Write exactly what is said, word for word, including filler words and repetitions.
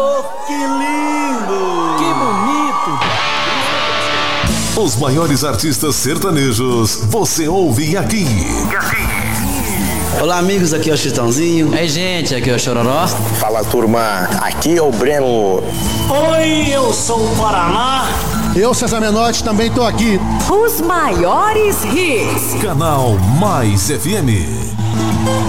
Que lindo! Que bonito! Os maiores artistas sertanejos você ouve aqui. Olá, amigos, aqui é o Chitãozinho. Ei, gente, aqui é o Chororó. Fala, turma, aqui é o Breno. Oi, eu sou o Paraná. Eu, César Menotti, também tô aqui. Os maiores hits. Canal Mais F M.